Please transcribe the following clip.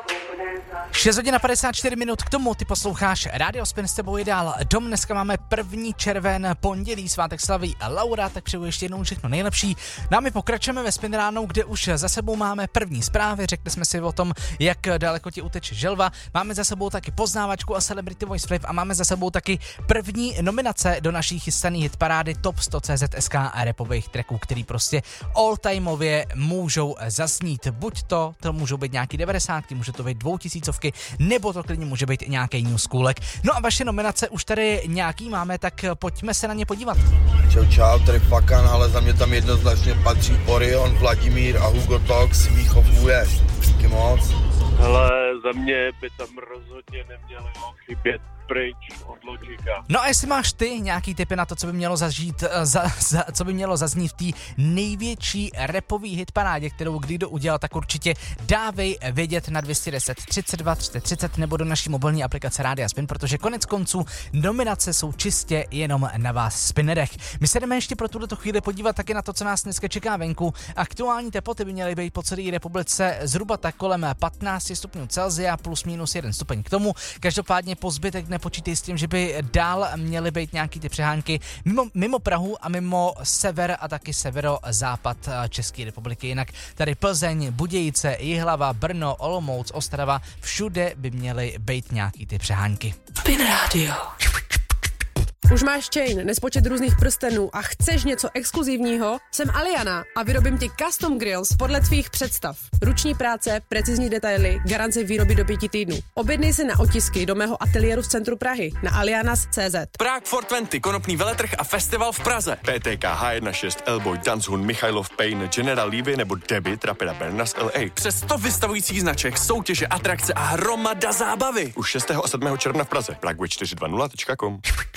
6 hodin a 54 minut, k tomu ty posloucháš Rádio Spin, s tebou je dál Dom. Dneska máme 1. červen, pondělí, svátek slaví Laura, tak přeju ještě jednou všechno nejlepší. No a my pokračujeme ve Spin ránou, kde už za sebou máme první zprávy, řekli jsme si o tom, jak daleko ti uteče želva, máme za sebou taky poznávačku a Celebrity Voice Flip a máme za sebou taky první nominace do naší chystané hitparády Top 100 CZSK a rapových tracků, který prostě all-timeově můžou zaznít. Buď to můžou být nějaký 90, může to být 2000, nebo to klidně může být nějaký new schoolek. No a vaše nominace už tady nějaký máme, tak pojďme se na ně podívat. Čau, tady Fakan, ale za mě tam jednoznačně patří Orion, Vladimír a Hugo Tox, Výchov Újezd. Díky moc. Hele, za mě by tam rozhodně nemělo chybět pryč od Logika. No a jestli máš ty nějaký tipy na to, co by mělo co by mělo zaznít v té největší rapový hitparádě, kterou kdo udělal, tak určitě dávej vědět na 210 32 30 nebo do naší mobilní aplikace Rádia Spin, protože konec konců nominace jsou čistě jenom na vás spinerech. My se jdeme ještě pro tuto chvíli podívat taky na to, co nás dneska čeká venku. Aktuální teploty by měly být po celé republice zhruba tak kolem 15 stupňů Celsia plus minus 1 stupeň k tomu. Každopádně po zbytek nepočítej s tím, že by dál měly být nějaký ty přehánky mimo Prahu a mimo sever a taky severozápad České republiky. Jinak tady Plzeň, Budějice, Jihlava, Brno, Olomouc, Ostrava, všude by měly být nějaký ty přehánky. Spin Radio. Už máš chain, nespočet různých prstenů a chceš něco exkluzivního? Jsem Aliana a vyrobím ti custom grills podle tvých představ. Ruční práce, precizní detaily, garance výroby do 5 týdnů. Objednej se na otisky do mého ateliéru v centru Prahy na alianas.cz. Prague 420, konopný veletrh a festival v Praze. PTK H16, Elboy, Danzhun, Michailov, Payne, General Levy nebo Debit, Rapida Bernas LA. Přes 100 vystavujících značek, soutěže, atrakce a hromada zábavy. Už 6. a 7. června v Praze. Prague420.com.